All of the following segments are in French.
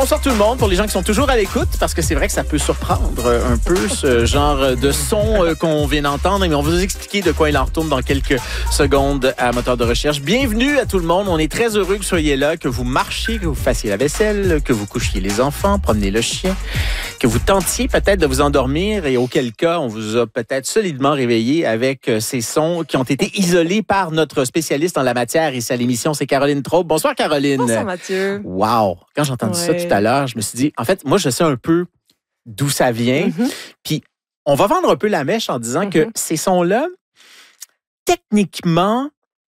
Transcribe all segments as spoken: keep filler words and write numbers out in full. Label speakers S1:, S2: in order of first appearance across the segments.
S1: Bonsoir tout le monde, pour les gens qui sont toujours à l'écoute, parce que c'est vrai que ça peut surprendre un peu ce genre de son qu'on vient d'entendre, mais on va vous expliquer de quoi il en retourne dans quelques secondes à Moteur de recherche. Bienvenue à tout le monde, on est très heureux que vous soyez là, que vous marchiez, que vous fassiez la vaisselle, que vous couchiez les enfants, promenez le chien, que vous tentiez peut-être de vous endormir et auquel cas on vous a peut-être solidement réveillé avec ces sons qui ont été isolés par notre spécialiste en la matière ici à l'émission, c'est Caroline Traub. Bonsoir Caroline.
S2: Bonsoir Mathieu.
S1: Wow! Quand j'ai entendu
S2: ouais.
S1: ça tout à l'heure, je me suis dit, en fait, moi, je sais un peu d'où ça vient.
S2: Mm-hmm.
S1: Puis, on va vendre un peu la mèche en disant mm-hmm. que ces sons-là, techniquement,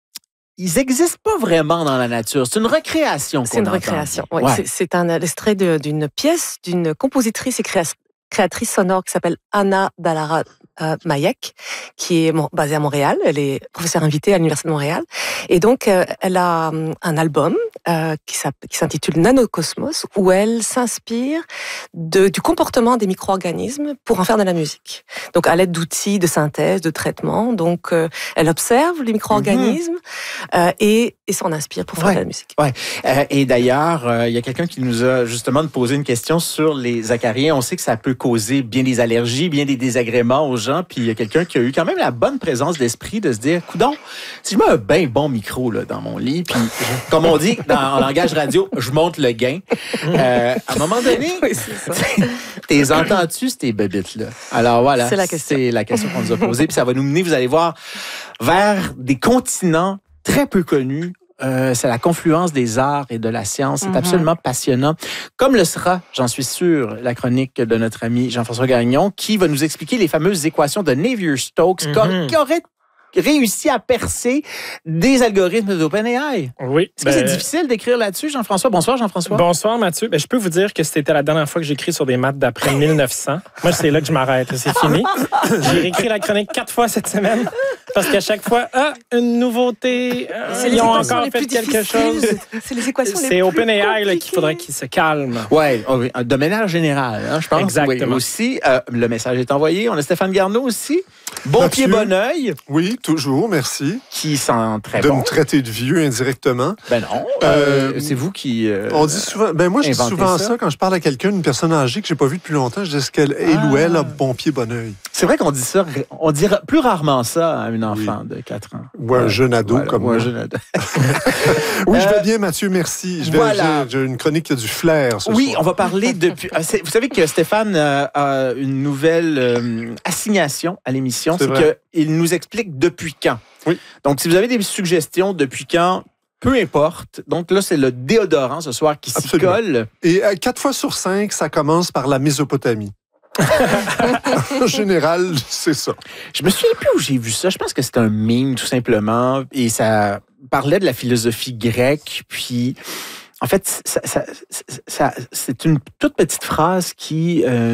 S1: ils n'existent pas vraiment dans la nature. C'est une recréation.
S2: C'est une
S1: entend.
S2: recréation, oui.
S1: Ouais.
S2: C'est, c'est un extrait de, d'une pièce d'une compositrice et créa- créatrice sonore qui s'appelle Anna Dallara euh, Mayek, qui est bon, basée à Montréal. Elle est professeure invitée à l'Université de Montréal. Et donc, euh, elle a um, un album euh, qui, qui s'intitule Nanocosmos, où elle s'inspire de, du comportement des micro-organismes pour en faire de la musique. Donc, à l'aide d'outils de synthèse, de traitement. Donc, euh, elle observe les micro-organismes mm-hmm. euh, et, et s'en inspire pour faire
S1: ouais.
S2: de la musique.
S1: Ouais. Euh, et d'ailleurs, il euh, y a quelqu'un qui nous a justement posé une question sur les acariens. On sait que ça peut causer bien des allergies, bien des désagréments aux gens. Puis il y a quelqu'un qui a eu quand même la bonne présence d'esprit de se dire, coudonc, si je mets un bien bon micro là, dans mon lit, puis comme on dit dans, en langage radio, je monte le gain. Euh, à un moment donné,
S2: oui, c'est ça.
S1: t'es entends-tu ces bébites-là? Alors voilà,
S2: c'est la question,
S1: c'est la question qu'on nous a posée. Puis ça va nous mener, vous allez voir, vers des continents très peu connus. Euh, c'est la confluence des arts et de la science. C'est mm-hmm. absolument passionnant. Comme le sera, j'en suis sûr, la chronique de notre ami Jean-François Gagnon, qui va nous expliquer les fameuses équations de Navier-Stokes mm-hmm. qui auraient réussi à percer des algorithmes d'OpenAI.
S3: Oui.
S1: Est-ce
S3: ben...
S1: que c'est difficile d'écrire là-dessus, Jean-François? Bonsoir, Jean-François.
S3: Bonsoir, Mathieu. Ben, je peux vous dire que c'était la dernière fois que j'écris sur des maths d'après mille neuf cents. Moi, c'est là que je m'arrête. C'est fini. J'ai réécrit la chronique quatre fois cette semaine parce qu'à chaque fois, ah, une nouveauté.
S2: C'est
S3: ils ont encore fait quelque chose.
S2: C'est les équations les
S3: c'est
S2: plus
S3: OpenAI là, qu'il faudrait qu'il se calme.
S1: Ouais, oui, de manière générale, hein, je pense.
S3: Exactement.
S1: Oui, aussi, euh, le message est envoyé. On a Stéphane Garneau aussi. Bon
S4: Mathieu,
S1: pied, bon oeil.
S4: Oui, toujours, merci.
S1: Qui sent très
S4: de
S1: bon.
S4: De me traiter de vieux indirectement.
S1: Ben non, euh, euh, c'est vous qui euh,
S4: On dit souvent, ben moi je dis souvent ça. ça quand je parle à quelqu'un, une personne âgée que j'ai pas vue depuis longtemps, je dis est-ce qu'elle ah. ou elle a bon pied, bon oeil.
S1: C'est vrai qu'on dit ça, on dit plus rarement ça à une enfant oui. de quatre ans.
S4: Ou un ouais. jeune ado
S1: voilà,
S4: comme
S1: ou
S4: moi.
S1: Un jeune ado.
S4: oui, je vais bien, Mathieu, merci. Je vais,
S1: voilà.
S4: j'ai, j'ai une chronique qui a du flair ce
S1: Oui,
S4: soir.
S1: on va parler depuis... Vous savez que Stéphane a une nouvelle euh, assignation à l'émission, c'est, c'est qu'il nous explique depuis quand.
S4: Oui.
S1: Donc, si vous avez des suggestions depuis quand, peu importe. Donc là, c'est le déodorant ce soir qui s'y colle.
S4: Et euh, quatre fois sur cinq, ça commence par la Mésopotamie. En général, c'est ça.
S1: Je me souviens plus où j'ai vu ça. Je pense que c'est un meme, tout simplement. Et ça parlait de la philosophie grecque. Puis, en fait, ça, ça, ça, ça, c'est une toute petite phrase qui... Euh,